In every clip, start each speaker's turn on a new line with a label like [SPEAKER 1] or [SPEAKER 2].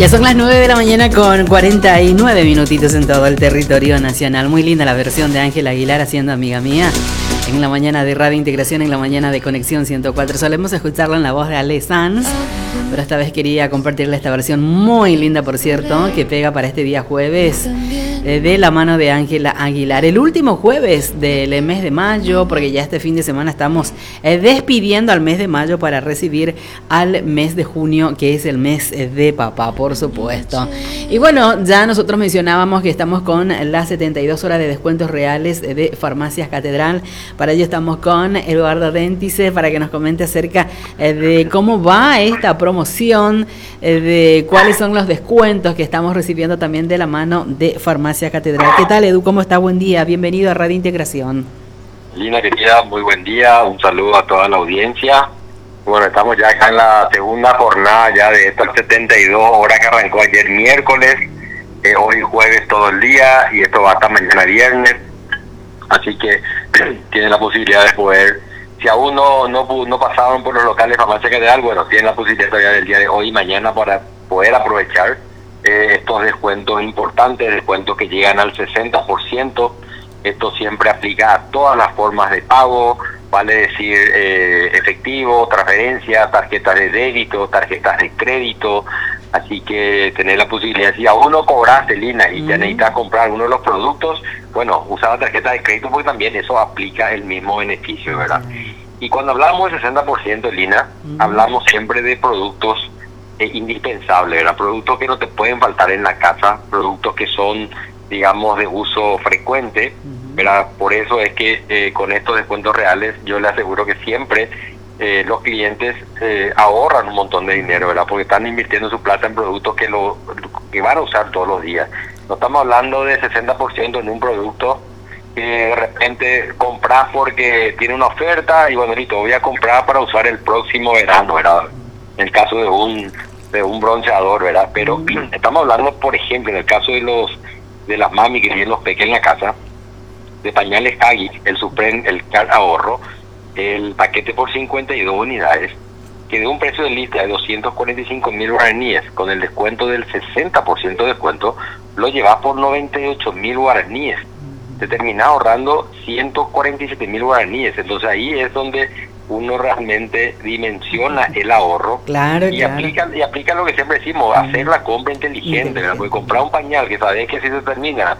[SPEAKER 1] Ya son las 9 de la mañana con 49 minutitos en todo el territorio nacional. Muy linda la versión de Ángela Aguilar haciendo Amiga Mía en la mañana de Radio Integración, en la mañana de Conexión 104. Solemos escucharla en la voz de Ale Sanz, pero esta vez quería compartirle esta versión muy linda, por cierto, que pega para este día jueves, de la mano de Ángela Aguilar. El último jueves del mes de mayo, porque ya este fin de semana estamos despidiendo al mes de mayo para recibir al mes de junio, que es el mes de papá, por supuesto. Y bueno, ya nosotros mencionábamos que estamos con las 72 horas de descuentos reales de Farmacias Catedral. Para ello estamos con Eduardo Déntice para que nos comente acerca de cómo va esta promoción, de cuáles son los descuentos que estamos recibiendo también de la mano de Farmacia Catedral. ¿Qué tal, Edu? ¿Cómo estás? Buen día. Bienvenido a Radio Integración.
[SPEAKER 2] Lina, querida, muy buen día. Un saludo a toda la audiencia. Bueno, estamos ya acá en la segunda jornada ya de estas 72 horas que arrancó ayer miércoles, hoy jueves todo el día y esto va hasta mañana viernes. Así que tienen la posibilidad de poder, si aún no pasaron por los locales de Farmacia Catedral, bueno, tienen la posibilidad todavía del día de hoy y mañana para poder aprovechar estos descuentos importantes, descuentos que llegan al 60%. Esto siempre aplica a todas las formas de pago, vale decir efectivo, transferencia, tarjetas de débito, tarjetas de crédito. Así que tener la posibilidad, si aún no cobraste, Lina, y te necesitas comprar uno de los productos, bueno, usa la tarjeta de crédito porque también eso aplica el mismo beneficio, ¿verdad? Y cuando hablamos del 60%, Lina, hablamos siempre de productos indispensables, ¿verdad? Productos que no te pueden faltar en la casa, productos que son, digamos, de uso frecuente, ¿verdad? Por eso es que con estos descuentos reales yo le aseguro que siempre los clientes ahorran un montón de dinero, ¿verdad? Porque están invirtiendo su plata en productos que van a usar todos los días. No estamos hablando de 60% en un producto que de repente compras porque tiene una oferta y bueno, listo, voy a comprar para usar el próximo verano, ¿verdad? En el caso de un bronceador, ¿verdad? Pero estamos hablando, por ejemplo, en el caso de las mami que tienen los peques en la casa, de pañales Huggies, el Supreme, el Car Ahorro, el paquete por 52 unidades, que de un precio de lista de 245.000 guaraníes, con el descuento del 60% de descuento, lo llevas por 98.000 guaraníes. Te terminas ahorrando 147.000 guaraníes. Entonces ahí es donde uno realmente dimensiona el ahorro.
[SPEAKER 1] Claro,
[SPEAKER 2] y aplica lo que siempre decimos, hacer la compra inteligente, ¿verdad? Porque comprar un pañal que sabes que si se termina,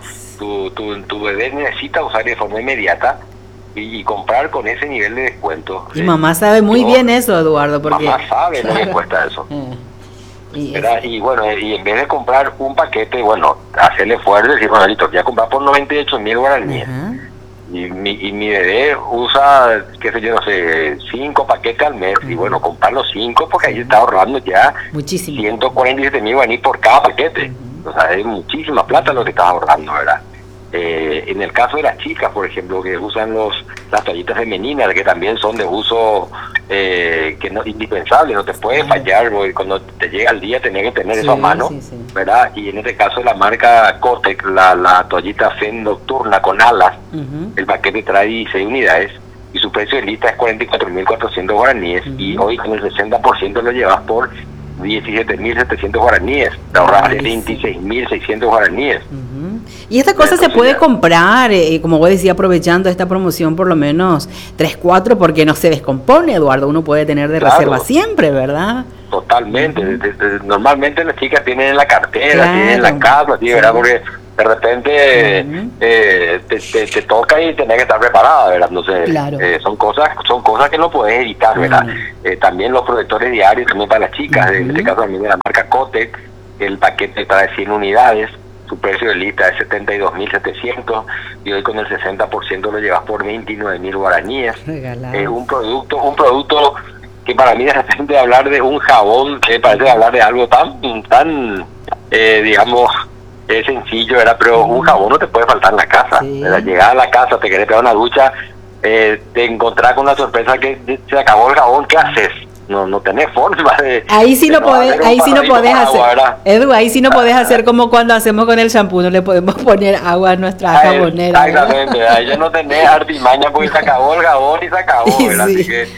[SPEAKER 2] tu bebé necesita usar de forma inmediata, y comprar con ese nivel de descuento.
[SPEAKER 1] Y mamá sabe muy bien eso, Eduardo, porque
[SPEAKER 2] mamá sabe lo que cuesta eso. Y bueno, y en vez de comprar un paquete, bueno, hacerle fuerte, decir, bueno, listo, voy a comprar por 98.000 guaraníes. Y mi bebé usa, qué sé yo, no sé, 5 paquetes al mes. Y bueno, comprar los 5 porque ahí está ahorrando ya muchísimo. 147.000 guaraníes por cada paquete. O sea, es muchísima plata lo que estás ahorrando, ¿verdad? En el caso de las chicas, por ejemplo, que usan las toallitas femeninas, que también son de uso que no indispensable, no te puede fallar, porque cuando te llega el día tenés que tener eso a mano, ¿verdad? Y en este caso la marca Kotex, la toallita Fem nocturna con alas, el paquete trae 16 unidades y su precio de lista es 44.400 guaraníes y hoy con el 60% lo llevas por 17.700 guaraníes, te ahorras 26.600 guaraníes.
[SPEAKER 1] Y esta cosa se puede comprar, como vos decías, aprovechando esta promoción, por lo menos 3, 4, porque no se descompone, Eduardo. Uno puede tener de reserva siempre, ¿verdad?
[SPEAKER 2] Totalmente. Normalmente las chicas tienen en la cartera, tienen en la casa, ¿verdad? Porque de repente te toca y tenés que estar preparada, ¿verdad? Entonces, son cosas que no puedes evitar, ¿verdad? También los protectores diarios, también para las chicas, en este caso también de la marca Kotex, el paquete trae 100 unidades. Su precio de lista es 72.700 y hoy con el 60% lo llevas por 29.000 guaraníes. Un producto que para mí de repente hablar de un jabón parece hablar de algo tan digamos sencillo, ¿verdad? Pero un jabón no te puede faltar en la casa. Llegar a la casa, te querés pegar una ducha, te encontrás con una sorpresa que se acabó el jabón, ¿qué haces? No tenés forma de...
[SPEAKER 1] Ahí sí no podés hacer, ¿verdad? Edu, ahí sí no podés hacer como cuando hacemos con el shampoo, no le podemos poner agua a nuestra jabonera.
[SPEAKER 2] Exactamente, ahí ya no tenés artimaña porque se acabó el jabón y se acabó, ¿verdad? Así que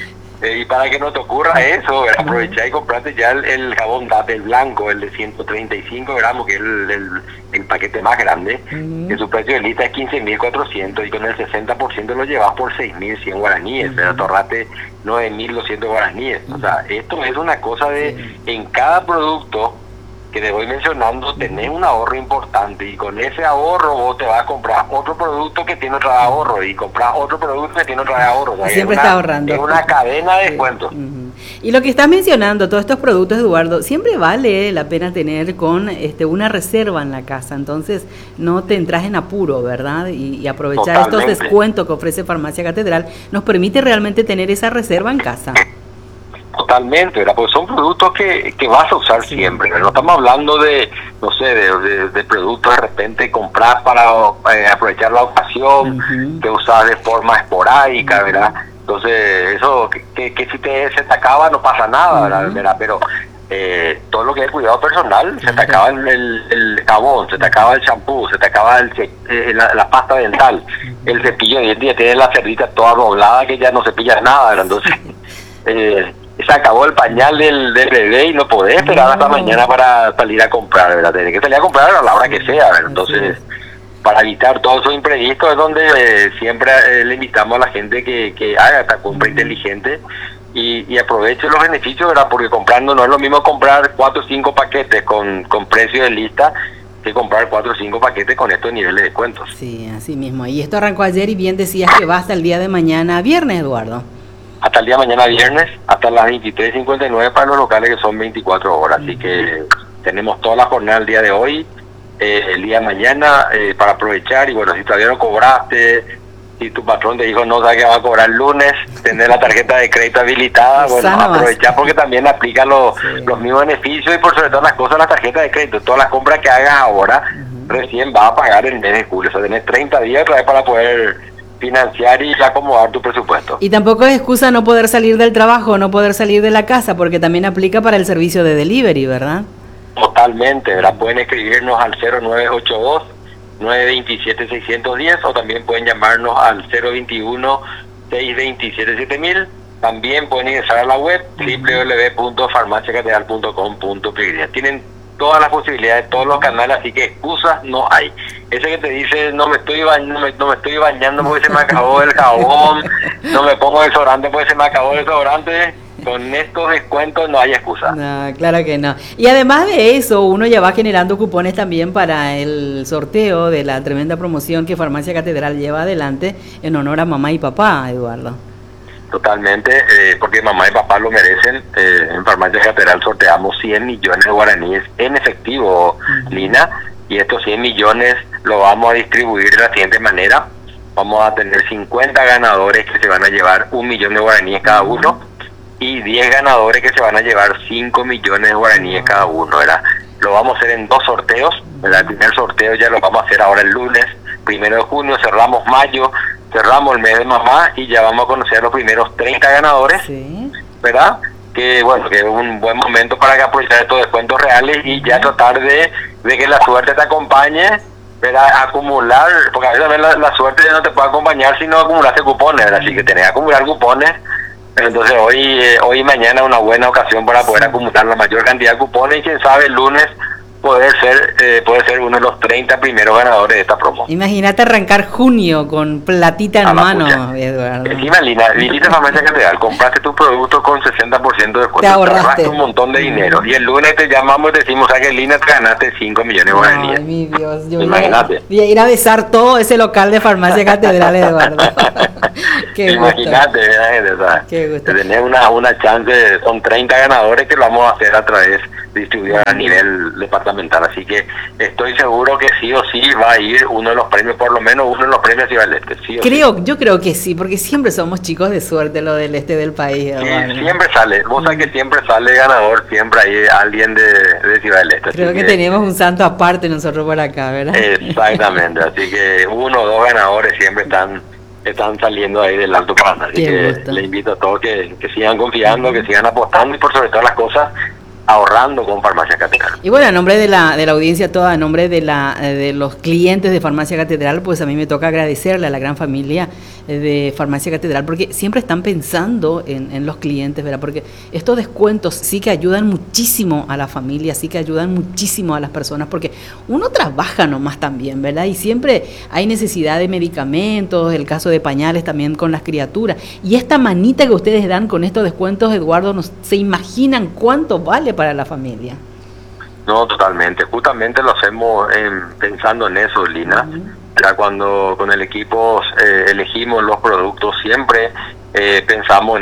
[SPEAKER 2] Y para que no te ocurra eso, aprovechá y comprate ya el jabón Date, el blanco, el de 135 gramos, que es el paquete más grande, que su precio de lista es 15.400 y con el 60% lo llevas por 6.100 guaraníes, pero torrate 9.200 guaraníes. O sea, esto es una cosa de, en cada producto que te voy mencionando, tenés un ahorro importante y con ese ahorro vos te vas a comprar otro producto que tiene otro ahorro y comprar otro producto que tiene otro ahorro. O sea,
[SPEAKER 1] siempre está ahorrando.
[SPEAKER 2] Es una cadena de descuentos.
[SPEAKER 1] Y lo que estás mencionando, todos estos productos, Eduardo, siempre vale la pena tener con una reserva en la casa, entonces no te entras en apuro, ¿verdad? Y aprovechar estos descuentos que ofrece Farmacia Catedral nos permite realmente tener esa reserva en casa.
[SPEAKER 2] Totalmente, ¿verdad? Porque son productos que vas a usar siempre, ¿verdad? No estamos hablando de, no sé, de productos de repente comprar para aprovechar la ocasión, que usas de forma esporádica, ¿verdad? Entonces, eso, que si se te acaba no pasa nada, ¿verdad? Pero todo lo que es cuidado personal, se te acaba el jabón, se te acaba el champú, se te acaba la pasta dental, el cepillo de dientes, tiene la cerdita toda doblada que ya no cepillas nada, ¿verdad? Entonces, se acabó el pañal del bebé y no podés esperar hasta mañana para salir a comprar, ¿verdad? Tenés que salir a comprar a la hora que sea, ¿verdad? Entonces, para evitar todos esos imprevistos es donde siempre le invitamos a la gente que haga esta compra inteligente y aproveche los beneficios, ¿verdad? Porque comprando no es lo mismo comprar 4 o 5 paquetes con precio de lista que comprar 4 o 5 paquetes con estos niveles de descuentos.
[SPEAKER 1] Sí, así mismo. Y esto arrancó ayer y bien decías que va hasta el día de mañana viernes, Eduardo.
[SPEAKER 2] Hasta el día de mañana viernes, hasta las 23:59 para los locales que son 24 horas. Así que tenemos toda la jornada el día de hoy, el día de mañana, para aprovechar. Y bueno, si todavía no cobraste, si tu patrón te dijo no sabe que va a cobrar el lunes, tener la tarjeta de crédito habilitada, bueno, aprovechar porque también aplica los mismos beneficios y por sobre todas las cosas la tarjeta de crédito. Todas las compras que hagas ahora, recién vas a pagar el mes de julio. O sea, tenés 30 días otra vez para poder financiar y acomodar tu presupuesto.
[SPEAKER 1] Y tampoco es excusa no poder salir del trabajo, no poder salir de la casa, porque también aplica para el servicio de delivery, ¿verdad?
[SPEAKER 2] Totalmente, ¿verdad? Pueden escribirnos al 0982-927-610 o también pueden llamarnos al 021-627-7000. También pueden ingresar a la web www.farmaciacatedral.com.py. Tienen todas las posibilidades, todos los canales, así que excusas no hay. Ese que te dice no me estoy bañando porque se me acabó el jabón, no me pongo desodorante porque se me acabó el desodorante, con estos descuentos no hay excusa.
[SPEAKER 1] No, claro que no. Y además de eso, uno ya va generando cupones también para el sorteo de la tremenda promoción que Farmacia Catedral lleva adelante en honor a mamá y papá, Eduardo.
[SPEAKER 2] Totalmente, porque mamá y papá lo merecen. En Farmacia Catedral sorteamos 100 millones de guaraníes en efectivo, Lina, y estos 100 millones lo vamos a distribuir de la siguiente manera. Vamos a tener 50 ganadores que se van a llevar 1 millón de guaraníes cada uno y 10 ganadores que se van a llevar 5 millones de guaraníes cada uno, ¿verdad? Lo vamos a hacer en 2 sorteos, ¿verdad? El primer sorteo ya lo vamos a hacer ahora el lunes, 1 de junio, cerramos mayo, cerramos el mes de mamá y ya vamos a conocer los primeros 30 ganadores, ¿verdad? Que bueno, que es un buen momento para que aprovechar estos descuentos reales y ya tratar de que la suerte te acompañe, ¿verdad? Acumular, porque a veces también la suerte no te puede acompañar si no acumulaste cupones, ¿verdad? Así que tenés que acumular cupones. Entonces hoy y mañana es una buena ocasión para poder acumular la mayor cantidad de cupones y quién sabe el lunes puede ser uno de los 30 primeros ganadores de esta promo.
[SPEAKER 1] Imagínate arrancar junio con platita en mano, Eduardo.
[SPEAKER 2] Encima, Lina, visita Farmacia Catedral, compraste tu producto con 60% de descuento,
[SPEAKER 1] te ahorraste
[SPEAKER 2] un montón de dinero. Y el lunes te llamamos y te decimos, ¿sabes qué, Lina? Te ganaste 5 millones de guaraníes.
[SPEAKER 1] Ay, mi Dios, yo
[SPEAKER 2] imagínate.
[SPEAKER 1] Voy a ir a besar todo ese local de Farmacia Catedral, Eduardo.
[SPEAKER 2] Imagínate, qué gusto. Tenés una chance, son 30 ganadores que lo vamos a hacer a través distribuido a nivel departamental, así que estoy seguro que sí o sí va a ir uno de los premios, por lo menos uno de los premios Ciudad del Este.
[SPEAKER 1] Yo creo que sí, porque siempre somos chicos de suerte lo del este del país.
[SPEAKER 2] Sí, siempre sale, vos sabés que siempre sale ganador, siempre hay alguien de Ciudad del Este.
[SPEAKER 1] Creo que tenemos un santo aparte nosotros por acá, ¿verdad?
[SPEAKER 2] Exactamente, así que 1 o 2 ganadores siempre están saliendo ahí del Alto Paraná, así que les invito a todos que sigan confiando, que sigan apostando y por sobre todas las cosas ahorrando con Farmacia Catedral.
[SPEAKER 1] Y bueno, a nombre de la audiencia toda, a nombre de los clientes de Farmacia Catedral, pues a mí me toca agradecerle a la gran familia de Farmacia Catedral, porque siempre están pensando en los clientes, ¿verdad? Porque estos descuentos sí que ayudan muchísimo a la familia, sí que ayudan muchísimo a las personas, porque uno trabaja nomás también, ¿verdad? Y siempre hay necesidad de medicamentos, el caso de pañales también con las criaturas. Y esta manita que ustedes dan con estos descuentos, Eduardo, no se imaginan cuánto vale para la familia.
[SPEAKER 2] No, totalmente. Justamente lo hacemos pensando en eso, Lina. Ya cuando con el equipo elegimos los productos, siempre pensamos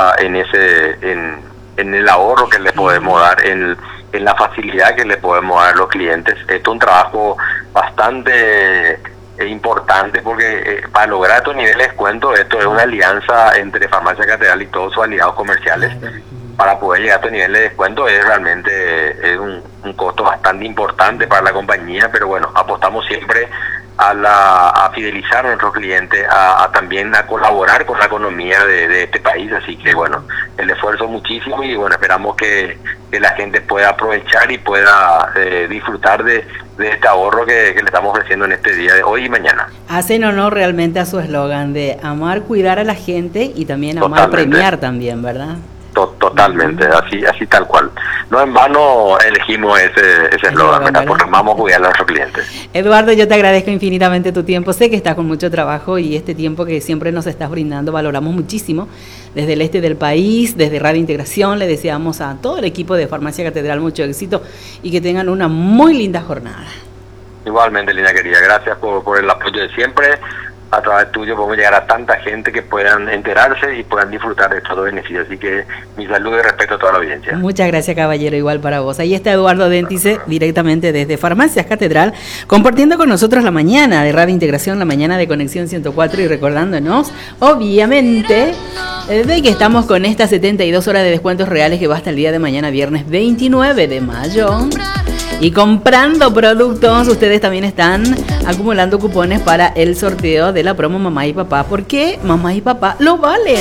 [SPEAKER 2] en el ahorro que le podemos dar, en la facilidad que le podemos dar a los clientes. Esto es un trabajo bastante importante porque para lograr estos niveles de descuento, esto es una alianza entre Farmacia Catedral y todos sus aliados comerciales. Para poder llegar a estos niveles de descuento es realmente un costo bastante importante para la compañía, pero bueno, apostamos siempre a fidelizar a nuestros clientes, también a colaborar con la economía de este país, así que bueno, el esfuerzo muchísimo y bueno, esperamos que la gente pueda aprovechar y pueda disfrutar de este ahorro que le estamos ofreciendo en este día de hoy y mañana.
[SPEAKER 1] Hacen honor realmente a su eslogan de amar, cuidar a la gente y también amar, premiar también, ¿verdad?
[SPEAKER 2] Totalmente, así tal cual. No en vano elegimos ese eslogan, ¿verdad? Porque amamos cuidar a nuestros clientes.
[SPEAKER 1] Eduardo, yo te agradezco infinitamente tu tiempo. Sé que estás con mucho trabajo y este tiempo que siempre nos estás brindando valoramos muchísimo. Desde el este del país, desde Radio Integración, le deseamos a todo el equipo de Farmacia Catedral mucho éxito y que tengan una muy linda jornada.
[SPEAKER 2] Igualmente, Lina querida, gracias por el apoyo de siempre. A través tuyo podemos llegar a tanta gente que puedan enterarse y puedan disfrutar de estos beneficios. Así que mi saludo y respeto a toda la audiencia.
[SPEAKER 1] Muchas gracias, caballero, igual para vos. Ahí está Eduardo Déntice, directamente desde Farmacias Catedral, compartiendo con nosotros la mañana de Radio Integración, la mañana de Conexión 104 y recordándonos, obviamente, de que estamos con estas 72 horas de descuentos reales que va hasta el día de mañana, viernes 29 de mayo. Y comprando productos, ustedes también están acumulando cupones para el sorteo de la promo Mamá y Papá, porque Mamá y Papá lo valen.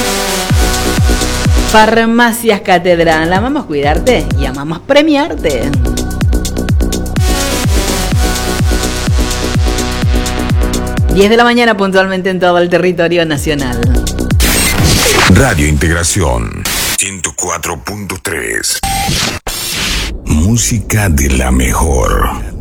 [SPEAKER 1] Farmacias Catedral, amamos cuidarte y amamos premiarte. Diez de la mañana puntualmente en todo el territorio nacional.
[SPEAKER 3] Radio Integración 104.3. Música de la mejor.